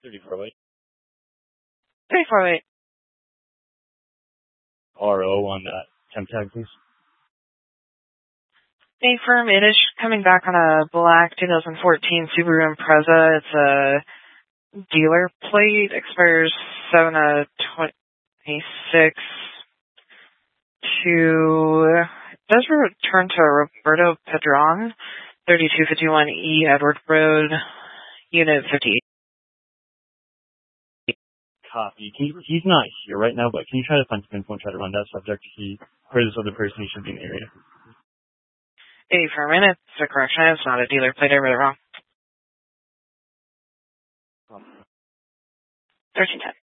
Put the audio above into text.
3408. 3408. RO on that temp tag, please. Affirm, it is coming back on a black 2014 Subaru Impreza. It's a dealer plate, expires 7/26. Does return to Roberto Pedron, 3251 Edward Road, Unit 58. Copy. He's not here right now, but can you try to find some info and try to run that subject? Or this other person, he should be in the area. 84 minutes. It's a correction. It's not a dealer plate. I read it wrong. 1310.